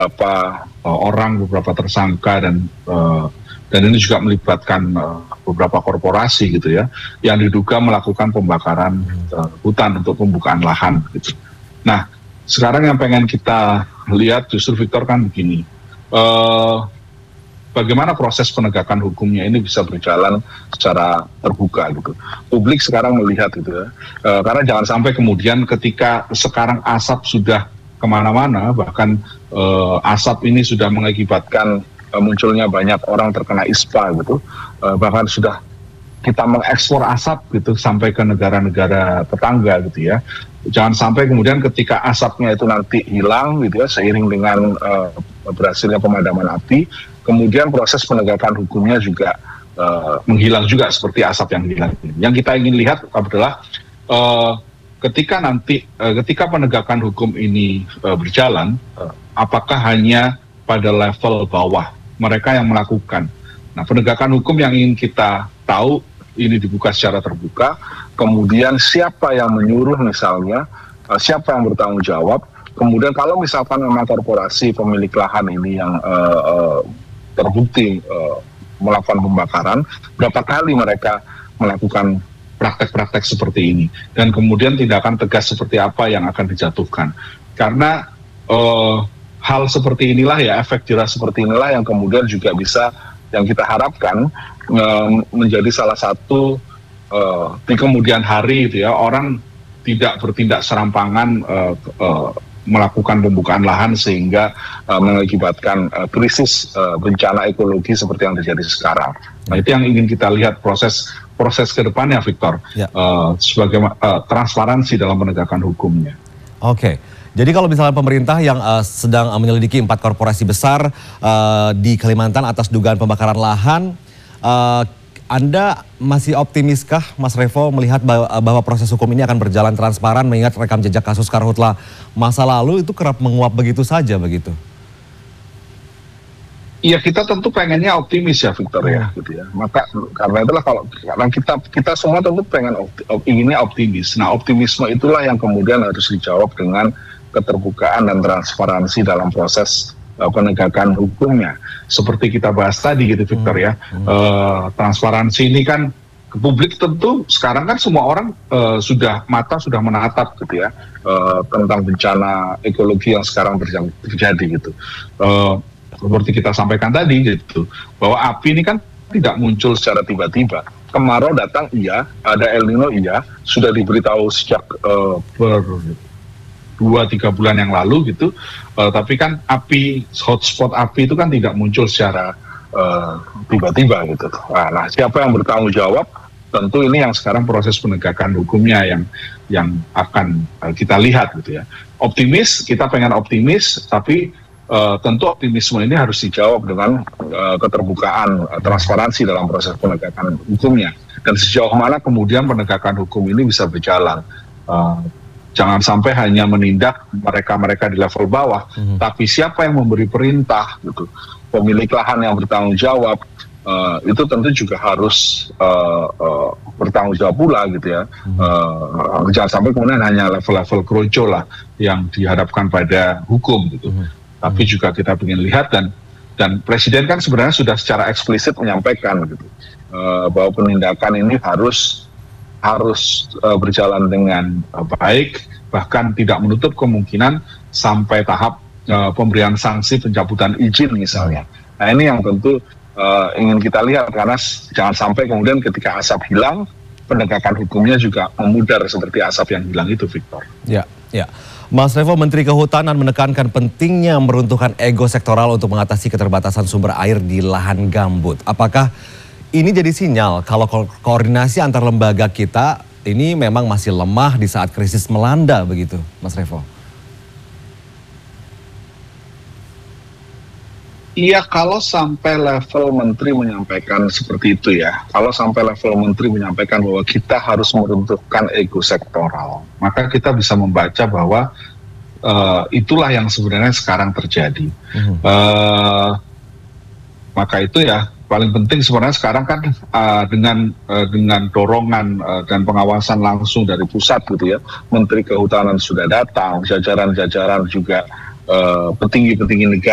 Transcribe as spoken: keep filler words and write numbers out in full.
beberapa uh, orang, beberapa tersangka dan uh, dan ini juga melibatkan uh, beberapa korporasi gitu ya, yang diduga melakukan pembakaran uh, hutan untuk pembukaan lahan gitu. Nah, sekarang yang pengen kita lihat justru Victor kan begini, uh, bagaimana proses penegakan hukumnya ini bisa berjalan secara terbuka gitu. Publik sekarang melihat gitu ya, uh, karena jangan sampai kemudian ketika sekarang asap sudah kemana-mana, bahkan uh, asap ini sudah mengakibatkan munculnya banyak orang terkena ispa gitu, uh, bahkan sudah kita mengekspor asap gitu sampai ke negara-negara tetangga gitu ya. Jangan sampai kemudian ketika asapnya itu nanti hilang gitu ya, seiring dengan uh, berhasilnya pemadaman api, kemudian proses penegakan hukumnya juga uh, menghilang juga seperti asap yang hilang. Yang kita ingin lihat adalah uh, ketika nanti, uh, ketika penegakan hukum ini uh, berjalan, uh, apakah hanya pada level bawah mereka yang melakukan. Nah, penegakan hukum yang ingin kita tahu ini dibuka secara terbuka, kemudian siapa yang menyuruh misalnya, uh, siapa yang bertanggung jawab, kemudian kalau misalkan memang korporasi pemilik lahan ini yang uh, uh, terbukti uh, melakukan pembakaran, berapa kali mereka melakukan praktek-praktek seperti ini, dan kemudian tindakan tegas seperti apa yang akan dijatuhkan. Karena uh, hal seperti inilah ya, efek jerah seperti inilah yang kemudian juga bisa, yang kita harapkan um, menjadi salah satu uh, di kemudian hari itu ya, orang tidak bertindak serampangan uh, uh, melakukan pembukaan lahan sehingga uh, mengakibatkan uh, krisis uh, bencana ekologi seperti yang terjadi sekarang. Nah, itu yang ingin kita lihat proses proses ke depannya, Victor, ya. uh, sebagai uh, transparansi dalam penegakan hukumnya. Oke. Okay. Jadi kalau misalnya pemerintah yang uh, sedang uh, menyelidiki empat korporasi besar uh, di Kalimantan atas dugaan pembakaran lahan, uh, Anda masih optimiskah, Mas Revo, melihat bahwa, bahwa proses hukum ini akan berjalan transparan, mengingat rekam jejak kasus karhutla masa lalu itu kerap menguap begitu saja begitu? Iya, kita tentu pengennya optimis ya, Victor ya, gitu ya. Maka karena itulah kalau karena kita kita semua tentu pengen opti, op, inginnya optimis. Nah, optimisme itulah yang kemudian harus dijawab dengan keterbukaan dan transparansi dalam proses uh, penegakan hukumnya. Seperti kita bahas tadi gitu, Victor ya, hmm. uh, transparansi ini kan ke publik tentu sekarang kan semua orang uh, sudah mata sudah menatap gitu ya, uh, tentang bencana ekologi yang sekarang terjadi gitu. Uh, seperti kita sampaikan tadi gitu, bahwa api ini kan tidak muncul secara tiba-tiba. Kemarau datang iya, ada El Nino iya, sudah diberitahu sejak uh, ber dua tiga bulan yang lalu gitu, uh, tapi kan api, hotspot api itu kan tidak muncul secara uh, tiba-tiba gitu. Nah, nah, siapa yang bertanggung jawab? Tentu ini yang sekarang proses penegakan hukumnya yang yang akan uh, kita lihat gitu ya. Optimis, kita pengen optimis, tapi uh, tentu optimisme ini harus dijawab dengan uh, keterbukaan, uh, transparansi dalam proses penegakan hukumnya. Dan sejauh mana kemudian penegakan hukum ini bisa berjalan. Uh, Jangan sampai hanya menindak mereka-mereka di level bawah, mm-hmm. tapi siapa yang memberi perintah, gitu, pemilik lahan yang bertanggung jawab, uh, itu tentu juga harus uh, uh, bertanggung jawab pula, gitu ya. Mm-hmm. Uh, jangan sampai kemudian hanya level-level kroco lah yang dihadapkan pada hukum, gitu. Mm-hmm. Tapi juga kita ingin lihat dan dan Presiden kan sebenarnya sudah secara eksplisit menyampaikan, gitu, uh, bahwa penindakan ini harus harus uh, berjalan dengan uh, baik, bahkan tidak menutup kemungkinan sampai tahap uh, pemberian sanksi pencabutan izin misalnya. Nah, ini yang tentu uh, ingin kita lihat, karena jangan sampai kemudian ketika asap hilang, penegakan hukumnya juga memudar seperti asap yang hilang itu, Victor. Ya, ya. Mas Revo, Menteri Kehutanan menekankan pentingnya meruntuhkan ego sektoral untuk mengatasi keterbatasan sumber air di lahan gambut. Apakah ini jadi sinyal kalau ko koordinasi antar lembaga kita ini memang masih lemah di saat krisis melanda begitu, Mas Revo? Iya, kalau sampai level menteri menyampaikan seperti itu ya, kalau sampai level menteri menyampaikan bahwa kita harus meruntuhkan ego sektoral, maka kita bisa membaca bahwa uh, itulah yang sebenarnya sekarang terjadi. Mm-hmm. uh, maka itu ya, paling penting sebenarnya sekarang kan uh, dengan uh, dengan dorongan uh, dan pengawasan langsung dari pusat gitu ya, Menteri Kehutanan sudah datang, jajaran-jajaran juga uh, petinggi-petinggi negara